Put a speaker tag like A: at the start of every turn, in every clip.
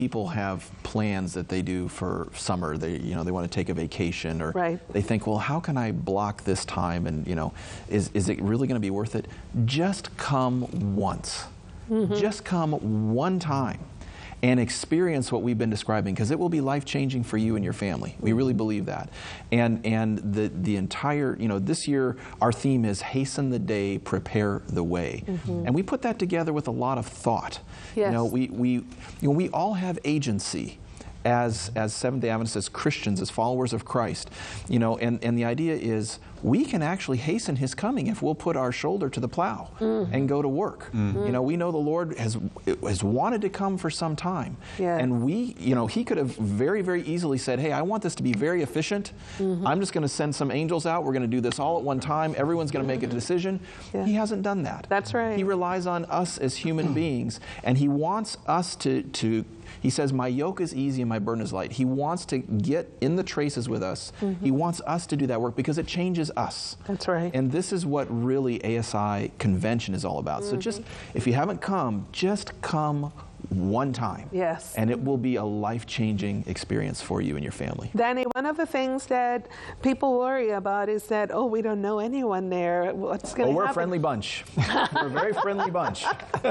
A: People have plans that they do for summer. They want to take a vacation, or
B: Right.
A: they think, well, how can I block this time? And is it really going to be worth it? Just come once. Just come one time and experience what we've been describing, because it will be life-changing for you and your family. We really believe that. And the entire, this year our theme is Hasten the Day, Prepare the Way. And we put that together with a lot of thought.
B: Yes.
A: We all have agency as Seventh-day Adventists, as Christians, as followers of Christ. And the idea is we can actually hasten His coming if we'll put our shoulder to the plow and go to work. We know the Lord has wanted to come for some time.
B: Yeah.
A: And He could have very, very easily said, hey, I want this to be very efficient. I'm just going to send some angels out. We're going to do this all at one time. Everyone's going to make a decision.
B: Yeah.
A: He hasn't done that.
B: That's right.
A: He relies on us as human beings, and He wants us to He says, my yoke is easy and my burden is light. He wants to get in the traces with us. He wants us to do that work because it changes us.
B: That's right.
A: And this is what really ASI convention is all about. So just, if you haven't come, just come one time.
B: Yes.
A: And it will be a life-changing experience for you and your family.
B: Danny, one of the things that people worry about is that, we don't know anyone there. What's going to happen?
A: We're a friendly bunch. We're a very friendly bunch.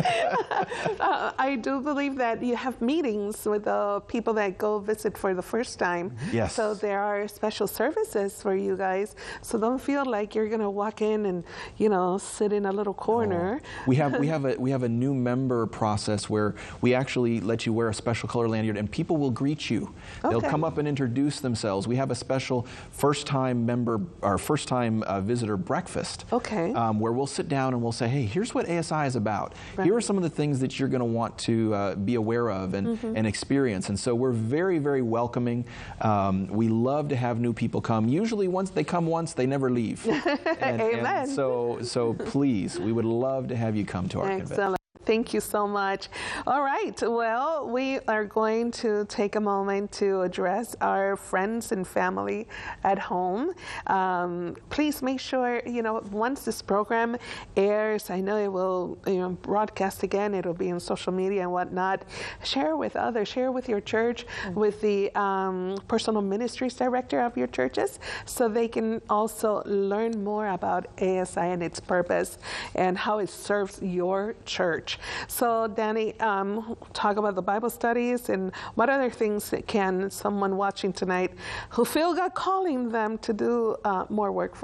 B: I do believe that you have meetings with the people that go visit for the first time.
A: Yes.
B: So there are special services for you guys. So don't feel like you're going to walk in and, sit in a little corner.
A: We have a new member process where we actually let you wear a special color lanyard, and people will greet you. They'll
B: Okay.
A: come up and introduce themselves. We have a special first-time member, or first-time visitor breakfast.
B: Okay.
A: Where we'll sit down and we'll say, hey, here's what ASI is about.
B: Right.
A: Here are some of the things that you're going to want to be aware of and experience. And so we're very, very welcoming. We love to have new people come. Usually once they come once, they never leave. And
B: Amen.
A: so please, we would love to have you come to our convention.
B: Excellent. Thank you so much. All right. Well, we are going to take a moment to address our friends and family at home. Please make sure, once this program airs, I know it will broadcast again. It'll be on social media and whatnot. Share with others. Share with your church, with the personal ministries director of your churches, so they can also learn more about ASI and its purpose and how it serves your church. So, Danny, talk about the Bible studies, and what other things can someone watching tonight who feel God calling them to do more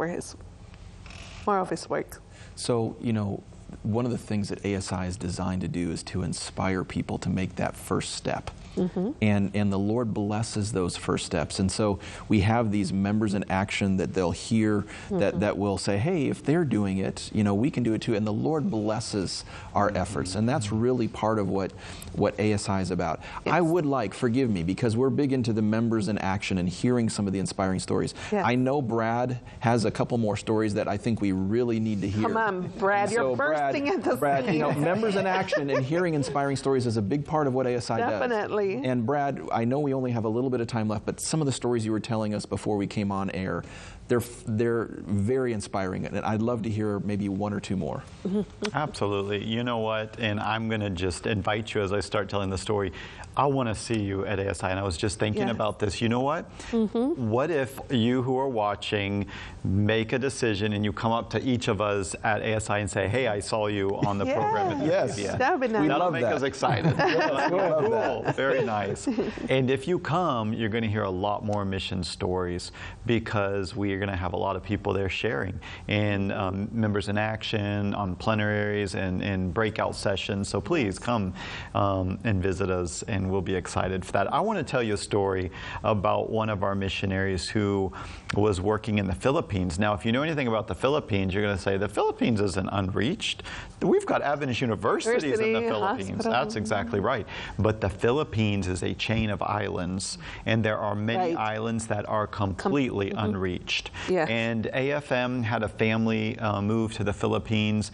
B: of His work?
A: So, one of the things that ASI is designed to do is to inspire people to make that first step. And the Lord blesses those first steps. And so we have these members in action that they'll hear that will say, hey, if they're doing it, we can do it too. And the Lord blesses our efforts. And that's really part of what ASI is about.
B: Yes.
A: I would like, forgive me, because we're big into the members in action and hearing some of the inspiring stories.
B: Yes.
A: I know Brad has a couple more stories that I think we really need to hear.
B: Come on, Brad, you're bursting into
A: Brad, members in action and hearing inspiring stories is a big part of what ASI does.
B: Definitely.
A: And Brad, I know we only have a little bit of time left, but some of the stories you were telling us before we came on air, they're very inspiring, and I'd love to hear maybe one or two more.
C: Absolutely. You know what? And I'm going to just invite you as I start telling the story. I want to see you at ASI, and I was just thinking about this. You know what? What if you who are watching make a decision and you come up to each of us at ASI and say, hey, I saw you on the program at the
A: Yes.
C: PBS.
B: That would be nice.
C: That'll make us excited. Cool. Very nice. And if you come, you're going to hear a lot more mission stories, because we are going to have a lot of people there sharing, and members in action on plenaries and breakout sessions. So please come and visit us, and we'll be excited for that. I want to tell you a story about one of our missionaries who was working in the Philippines. Now, if you know anything about the Philippines, you're going to say, the Philippines isn't unreached. We've got Adventist universities in the Philippines.
B: Hospital.
C: That's exactly right. But the Philippines is a chain of islands, and there are many islands that are completely unreached.
B: Yes.
C: And AFM had a family move to the Philippines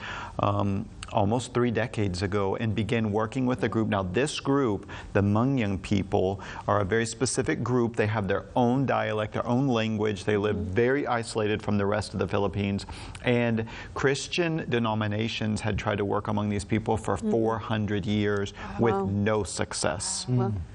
C: almost 3 decades ago and began working with a group. Now this group, the Hmongyang people, are a very specific group. They have their own dialect, their own language. They live very isolated from the rest of the Philippines. And Christian denominations had tried to work among these people for 400 years with no success.